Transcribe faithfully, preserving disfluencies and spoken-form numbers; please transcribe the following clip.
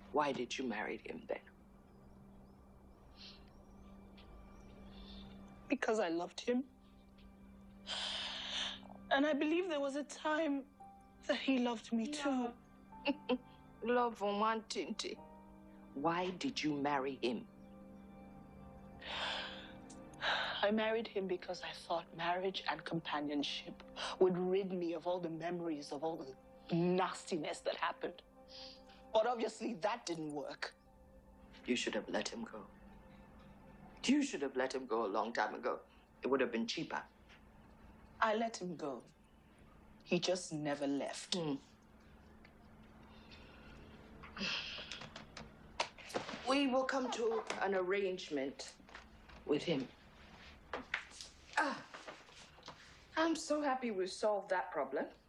Why did you marry him then? Because I loved him. And I believe there was a time that he loved me too. Love for one tinty. Why did you marry him? I married him because I thought marriage and companionship would rid me of all the memories of all the nastiness that happened. But obviously that didn't work. You should have let him go. You should have let him go a long time ago. It would have been cheaper. I let him go. He just never left. Mm. We will come to an arrangement with him. Ah, I'm so happy we solved that problem.